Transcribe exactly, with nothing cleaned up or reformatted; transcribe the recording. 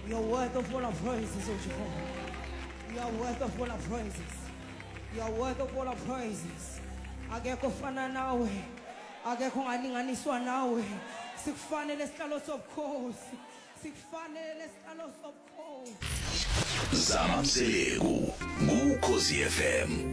You're worth of all our praises, O Jehovah. You are worth of all our praises. You are worth of all our praises. Akekho fana nawe. Akekho ngalinganiswa nawe. Sikufanele sihlalo sobukhosi. Sikufanele sihlalo sobukhosi. Zamamseleku, Ukhozi F M.